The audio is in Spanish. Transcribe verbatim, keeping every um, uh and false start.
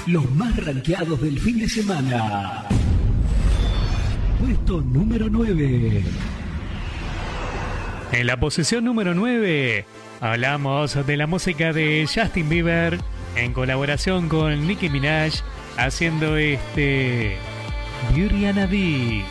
los más rankeados del fin de semana. Puesto número nueve. En la posición número nueve hablamos de la música de Justin Bieber en colaboración con Nicki Minaj haciendo este Beauty and a Beast.